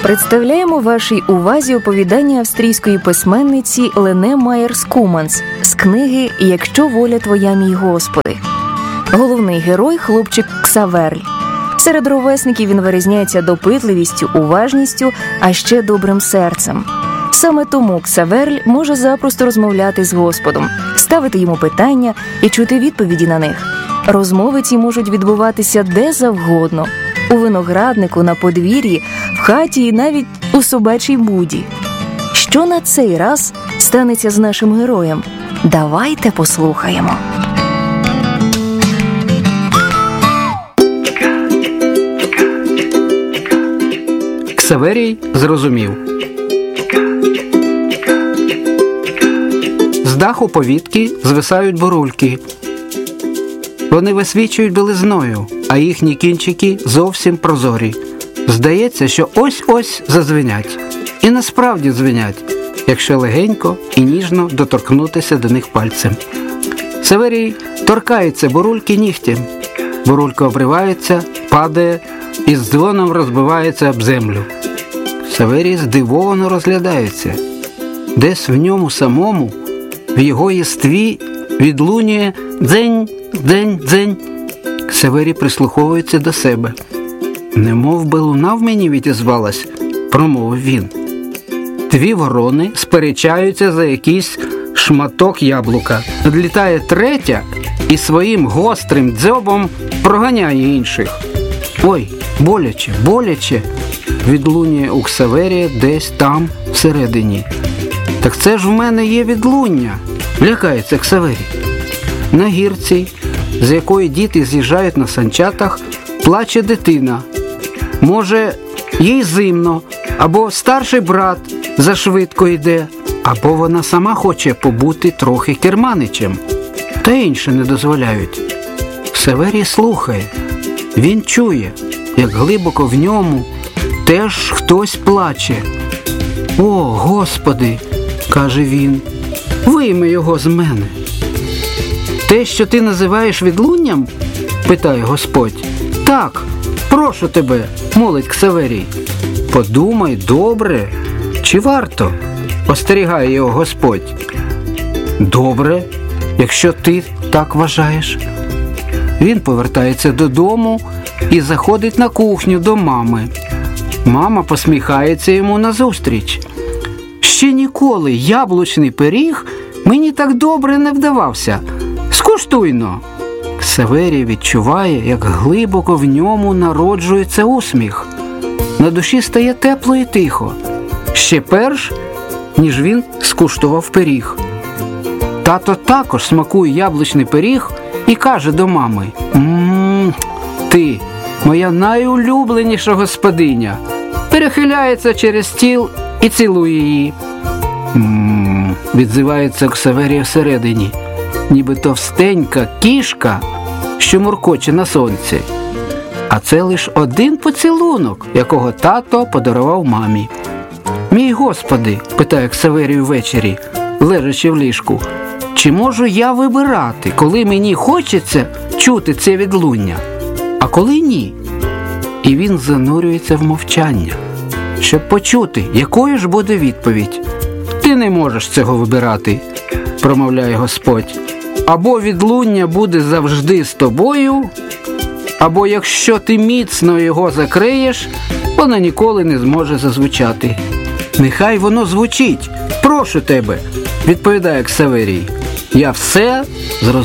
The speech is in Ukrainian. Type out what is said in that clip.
Представляємо вашій увазі оповідання австрійської письменниці Лене Майєр-Скуманс з книги «Якщо воля твоя, мій Господи». Головний герой – хлопчик Ксаверль. Серед ровесників він вирізняється допитливістю, уважністю, а ще добрим серцем. Саме тому Ксаверль може запросто розмовляти з Господом, ставити йому питання і чути відповіді на них. Розмови ці можуть відбуватися де завгодно – у винограднику, на подвір'ї, в хаті і навіть у собачій буді. Що на цей раз станеться з нашим героєм? Давайте послухаємо. Ксаверій зрозумів. З даху повітки звисають бурульки. Вони висвічують білизною, а їхні кінчики зовсім прозорі. Здається, що ось-ось задзвенять. І насправді дзвенять, якщо легенько і ніжно доторкнутися до них пальцем. Ксаверій торкається бурульки нігтем. Бурулька обривається, падає і з дзвоном розбивається об землю. Ксаверій здивовано розглядається. Десь в ньому самому, в його єстві, відлунює дзень, дзень, дзень. Ксаверій прислуховується до себе. «Немов би луна в мені відізвалась», – промовив він. Дві ворони сперечаються за якийсь шматок яблука. Надлітає третя і своїм гострим дзьобом проганяє інших. «Ой, боляче, боляче», – відлунює у Ксаверія десь там всередині. «Так це ж в мене є відлуння», – лякається Ксаверій. На гірці, з якої діти з'їжджають на санчатах, плаче дитина. Може, їй зимно, або старший брат зашвидко йде, або вона сама хоче побути трохи керманичем. Та інше не дозволяють. Ксаверій слухає. Він чує, як глибоко в ньому теж хтось плаче. «О, Господи!» – каже він. «Вийми його з мене!» «Те, що ти називаєш відлунням?» – питає Господь. «Так, прошу тебе», – молить Ксаверій. «Подумай добре, чи варто?» – остерігає його Господь. «Добре, якщо ти так вважаєш». Він повертається додому і заходить на кухню до мами. Мама посміхається йому назустріч. «Ще ніколи яблучний пиріг мені так добре не вдавався. Скуштуйно!» Ксаверій відчуває, як глибоко в ньому народжується усміх. На душі стає тепло і тихо. Ще перш, ніж він скуштував пиріг. Тато також смакує яблучний пиріг і каже до мами: «Ти, моя найулюбленіша господиня!» Перехиляється через стіл і цілує її. Відзивається Ксаверій всередині, ніби товстенька кішка, що муркоче на сонці. А це лише один поцілунок, якого тато подарував мамі. «Мій Господи», – питає Ксаверій ввечері, лежачи в ліжку, «чи можу я вибирати, коли мені хочеться чути це відлуння, а коли ні?» І він занурюється в мовчання, щоб почути, якою ж буде відповідь. «Ти не можеш цього вибирати», – промовляє Господь. «Або відлуння буде завжди з тобою, або якщо ти міцно його закриєш, вона ніколи не зможе зазвучати». «Нехай воно звучить, прошу тебе», – відповідає Ксаверій. «Я все зрозумів».